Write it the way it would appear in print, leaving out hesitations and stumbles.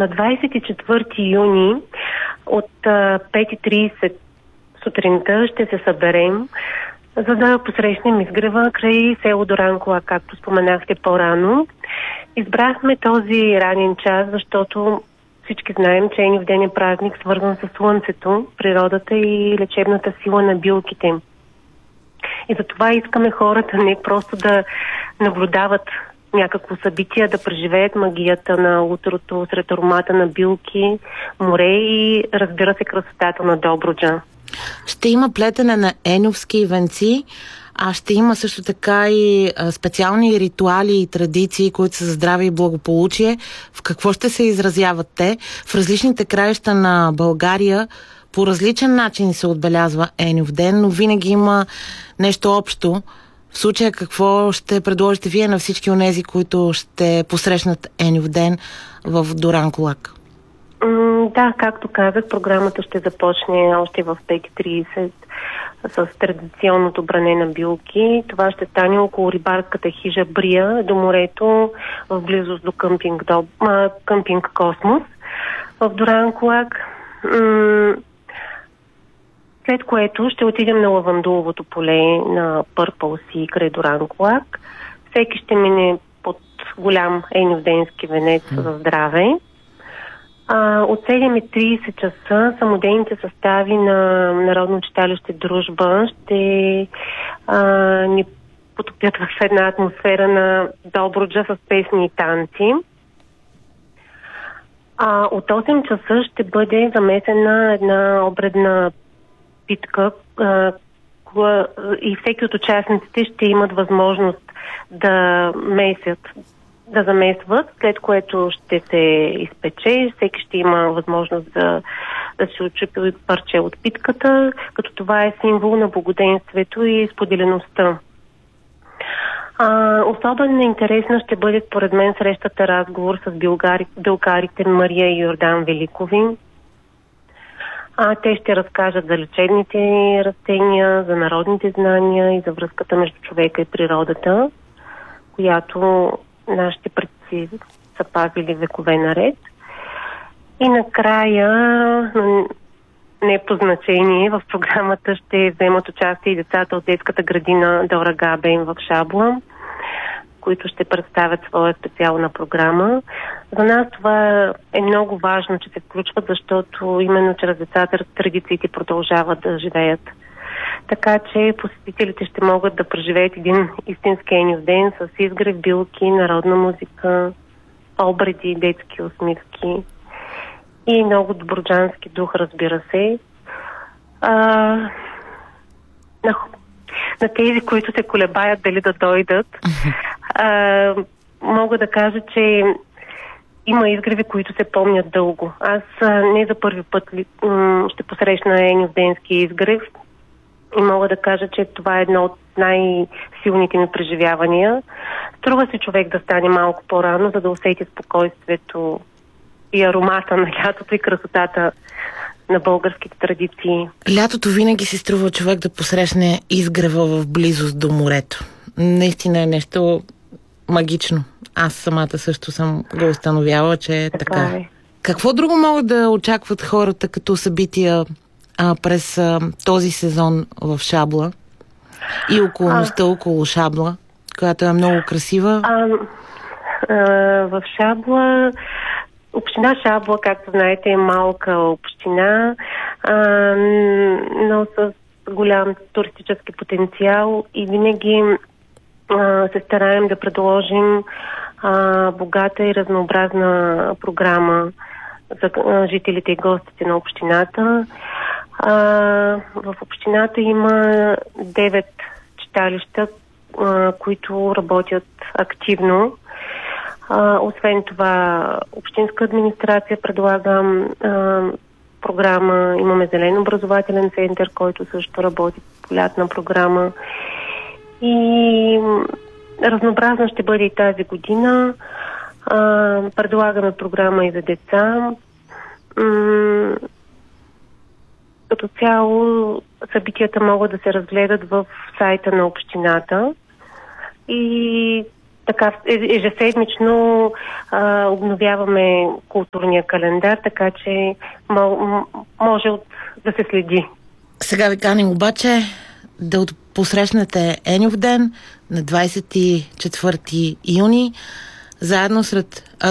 На 24 юни от 5:30 сутринта ще се съберем, за да посрещнем изгрева край село Дуранкулак, както споменахте по-рано. Избрахме този ранен час, защото всички знаем, че Енивден е празник, свързан с слънцето, природата и лечебната сила на билките. И затова искаме хората не просто да наблюдават някакво събитие, да преживеят магията на утрото сред аромата на билки, море и, разбира се, красотата на Добруджа. Ще има плетене на еновски венци, а ще има също така и специални ритуали и традиции, които са за здраве и благополучие. В какво ще се изразяват те? В различните краища на България по различен начин се отбелязва Енивден, но винаги има нещо общо. В случая какво ще предложите вие на всички онези, които ще посрещнат Енивден в Дуранкулак? Да, както казах, програмата ще започне още в 5:30 с традиционното бране на билки. Това ще стане около рибарската хижа Брия до морето, в близост до къмпинг Космос в Дуранкулак. След което ще отидем на лавандуловото поле на Пърпъл Си край Дуранкулак. Всеки ще мине под голям енивденски венец за здраве. От 7:30 часа самодейните състави на Народно читалище Дружба ще ни потопят в една атмосфера на Добруджа с песни и танци. От 8 часа ще бъде замесена една обредна питка и всеки от участниците ще имат възможност да замесват, след което ще се изпече. Всеки ще има възможност да се отчупи парче от питката, като това е символ на благоденствието и споделеността. Особено интересна ще бъде според мен срещата разговор с билкарите Мария и Йордан Великови. Те ще разкажат за лечебните растения, за народните знания и за връзката между човека и природата, която нашите предци са пазили векове наред. И накрая, не по значение, в програмата ще вземат участие и децата от детската градина Дора Габен в Шабла, които ще представят своя специална програма. За нас това е много важно, че се включват, защото именно чрез децата традициите продължават да живеят. Така че посетителите ще могат да преживеят един истински Енивден с изгрев, билки, народна музика, обреди, детски усмивки и много добруджански дух, разбира се. На тези, които се колебаят дали да дойдат, мога да кажа, че има изгреви, които се помнят дълго. Аз не за първи път ще посрещна Енивденски изгрев и мога да кажа, че това е едно от най-силните ми преживявания. Струва се човек да стане малко по-рано, за да усети спокойствието и аромата на лятото и красотата на българските традиции. Лятото винаги си струва човек да посрещне изгрева в близост до морето. Наистина е нещо магично. Аз самата също съм го установяла, че е така. Е. Какво друго могат да очакват хората като събития през този сезон в Шабла и околността около Шабла, която е много красива? В Шабла, община Шабла, както знаете, е малка община, но с голям туристически потенциал и винаги се стараем да предложим богата и разнообразна програма за жителите и гостите на общината. В общината има 9 читалища, които работят активно. Освен това, общинска администрация предлага програма. Имаме зелен образователен център, който също работи по лятна програма. И разнообразна ще бъде и тази година. Предлагаме програма и за деца. Като цяло събитията могат да се разгледат в сайта на общината и така ежеседмично обновяваме културния календар, така че може да се следи. Сега ви каним обаче да посрещнете Еньов ден на 24 юни, заедно сред